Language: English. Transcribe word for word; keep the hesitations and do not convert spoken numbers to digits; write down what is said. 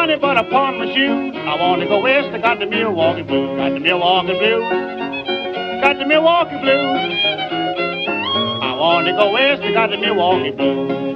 money but upon my shoes. I want to go west, I got the Milwaukee blues. Got the Milwaukee blues. Got the Milwaukee blues. I want to go west, I got the Milwaukee blues.